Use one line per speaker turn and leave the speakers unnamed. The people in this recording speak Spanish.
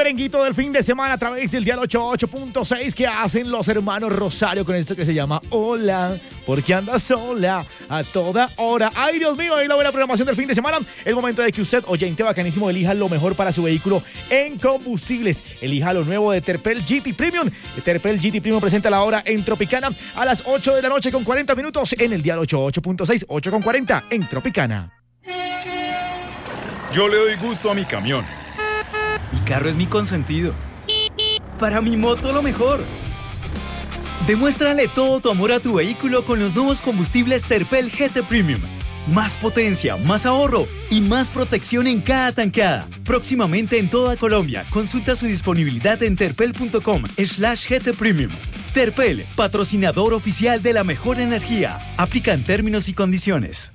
merenguito del fin de semana a través del Dial 88.6 que hacen los hermanos Rosario con esto que se llama Hola, porque andas sola a toda hora. Ay, Dios mío, ahí la buena programación del fin de semana. Es momento de que usted, oyente bacanísimo, elija lo mejor para su vehículo en combustibles. Elija lo nuevo de Terpel GT Premium. Terpel GT Premium presenta la hora en Tropicana a las 8 de la noche con 40 minutos en el Dial 88.6, 8 con 40 en Tropicana.
Yo le doy gusto a mi camión.
Mi carro es mi consentido. Para mi moto lo mejor. Demuéstrale todo tu amor a tu vehículo con los nuevos combustibles Terpel GT Premium. Más potencia, más ahorro y más protección en cada tanqueada. Próximamente en toda Colombia. Consulta su disponibilidad en terpel.com/GT Premium. Terpel, patrocinador oficial de la mejor energía. Aplican términos y condiciones.